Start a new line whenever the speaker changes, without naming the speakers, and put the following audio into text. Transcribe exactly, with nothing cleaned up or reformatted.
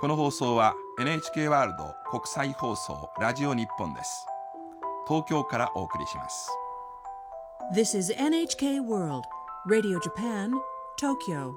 この放送は エヌエイチケー ワールド国際放送ラジオ日本です。東京からお送りします。
This is エヌエイチケー World Radio Japan, Tokyo.